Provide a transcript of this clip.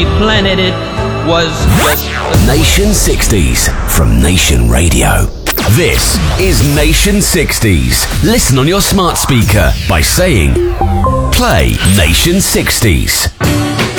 Planet it was just Nation 60s from Nation Radio. This is Nation 60s. Listen on your smart speaker by saying, play Nation 60s.